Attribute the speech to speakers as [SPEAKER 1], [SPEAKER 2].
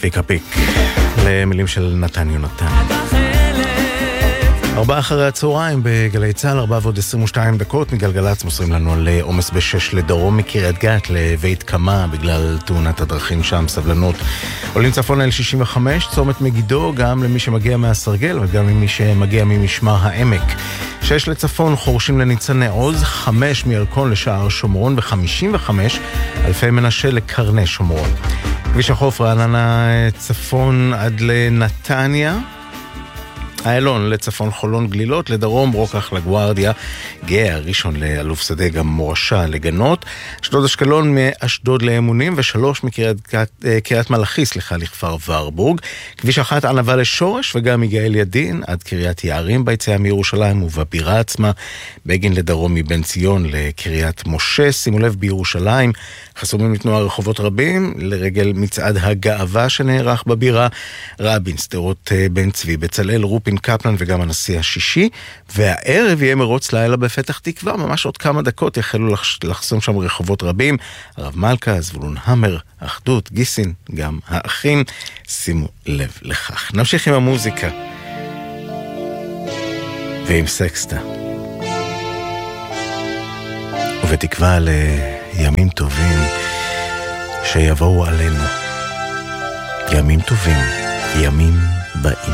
[SPEAKER 1] צביקה פיק, למילים של נתן יונתן. 4 אחרי הצהריים בגלי צהל, 4:22 מגלגלץ מוסרים לנו על עומס ב-6 לדרום מקריית גת לבית קמה בגלל תאונת הדרכים שם, סבלנות. עולים צפון אל 65, צומת מגידו גם למי שמגיע מהסרגל וגם למי שמגיע ממשמר העמק. 6 לצפון, חורשים לניצני עוז, 5 מירקון לשער שומרון ו55 אלפי מנשה לקרני שומרון. כביש החוף רעננה צפון עד לנתניה, איילון לצפון חולון גלילות, לדרום רוקח לגוארדיה, גאה ראשון לאלוף שדה, גם מורשה לגנות, אשדוד אשקלון מאשדוד לאמונים, ו3 מקריית מלאכי, לכפר ורבורג, כביש 1 ענבה לשורש וגם מגאל ידין עד קריית יערים ביציאה מירושלים ובבירה עצמה, בגין לדרום מבן ציון לקריית משה. שימו לב, בירושלים חסומים לתנועה רחובות רבים לרגל מצעד הגאווה שנערך בבירה, רבין, שדרות בן צבי, בצלאל, רופין, קפלן וגם הנשיא השישי, והערב יהיה מרוץ לילה בפתח תקווה, ממש עוד כמה דקות יחלו לחסום שם רחובות רבים, הרב מלכה, זבולון המר, אחדות, גיסין, גם האחים, שימו לב לכך. נמשיך עם המוזיקה ועם סקסטה, ובתקווה לימים טובים שיבואו עלינו, ימים טובים, ימים באים.